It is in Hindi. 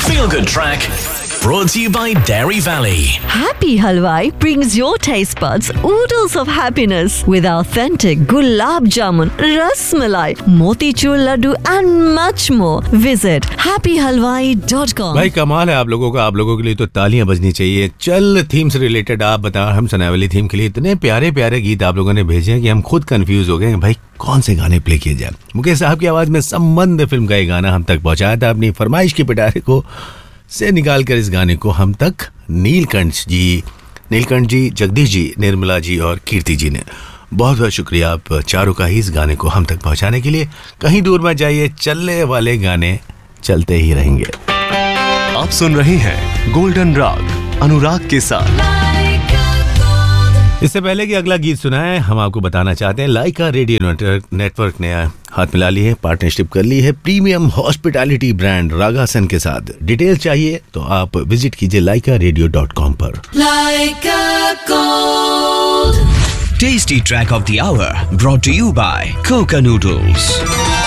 Feel Good Track brought to you by Dairy Valley. Happy Halwai brings your taste buds oodles of happiness with authentic gulab jamun, ras malai, motichur laddu and much more. Visit happyhalwai.com. भाई कमाल है आप लोगों का, आप लोगों के लिए तो तालियां बजनी चाहिए। चल थीम से रिलेटेड आप बताओ, हम सुनाने वाली थीम के लिए इतने प्यारे प्यारे गीत आप लोगों ने भेजे हैं कि हम खुद कंफ्यूज हो गए भाई कौन से गाने प्ले किए जाए। मुकेश साहब की आवाज में संबंध फिल्म का ये गाना हम तक पहुंचाया था अपनी फरमाइश के पिटारे को से निकाल कर इस गाने को हम तक नीलकंठ जी, जगदीश जी, निर्मला जी और कीर्ति जी ने। बहुत बहुत शुक्रिया आप चारों का ही इस गाने को हम तक पहुंचाने के लिए। कहीं दूर मत जाइए, चलने वाले गाने चलते ही रहेंगे। आप सुन रहे हैं गोल्डन राग अनुराग के साथ। इससे पहले कि अगला गीत सुनाए, हम आपको बताना चाहते हैं लाइका रेडियो नेटवर्क ने हाथ मिला ली है, पार्टनरशिप कर ली है प्रीमियम हॉस्पिटैलिटी ब्रांड रागासन के साथ। डिटेल चाहिए तो आप विजिट कीजिए laika.radio.com पर। Tasty Track of the Hour brought to you by Coca Noodles.